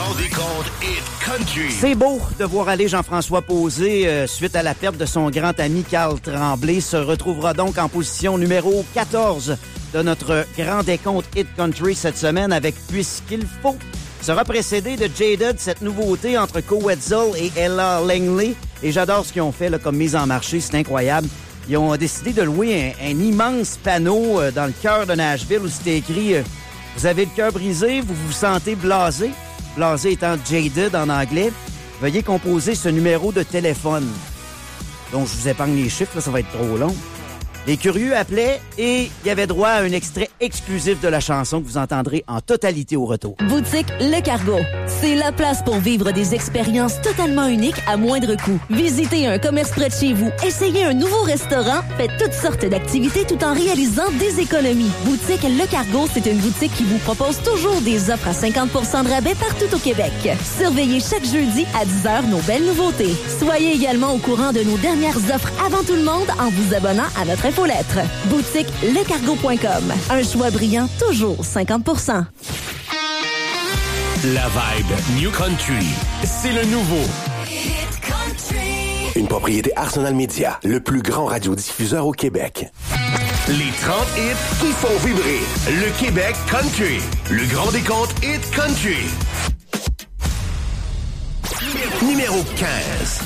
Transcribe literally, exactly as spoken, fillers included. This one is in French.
grand décompte Hit Country. C'est beau de voir aller Jean-François Posé, euh, suite à la perte de son grand ami Carl Tremblay, se retrouvera donc en position numéro quatorze de notre grand décompte Hit Country cette semaine avec Puisqu'il faut. Sera précédé de Jaded, cette nouveauté entre Co Wetzel et Ella Langley. Et j'adore ce qu'ils ont fait là, comme mise en marché, c'est incroyable. Ils ont décidé de louer un, un immense panneau euh, dans le cœur de Nashville où c'était écrit euh, « Vous avez le cœur brisé, vous vous sentez blasé ». Blasé étant Jaded en anglais. Veuillez composer ce numéro de téléphone. Donc, je vous épargne les chiffres, là, ça va être trop long. Les curieux appelaient et il y avait droit à un extrait exclusif de la chanson que vous entendrez en totalité au retour. Boutique Le Cargo. C'est la place pour vivre des expériences totalement uniques à moindre coût. Visitez un commerce près de chez vous, essayez un nouveau restaurant, faites toutes sortes d'activités tout en réalisant des économies. Boutique Le Cargo, c'est une boutique qui vous propose toujours des offres à cinquante pour cent de rabais partout au Québec. Surveillez chaque jeudi à dix heures nos belles nouveautés. Soyez également au courant de nos dernières offres avant tout le monde en vous abonnant à notre infolettre. Boutique lecargo point com. Un choix brillant, toujours cinquante pour cent. La vibe New Country, c'est le nouveau Hit Country. Une propriété Arsenal Media, le plus grand radiodiffuseur au Québec. Les trente hits qui font vibrer le Québec Country. Le grand décompte Hit Country. Numéro quinze.